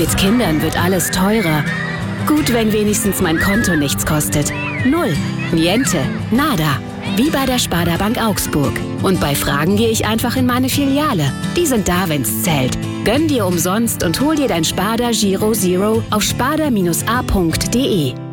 Mit Kindern wird alles teurer. Gut, wenn wenigstens mein Konto nichts kostet. Null, niente, nada. Wie bei der Sparda Bank Augsburg. Und bei Fragen gehe ich einfach in meine Filiale. Die sind da, wenn's zählt. Gönn dir umsonst und hol dir dein Sparda Giro Zero auf sparda-a.de.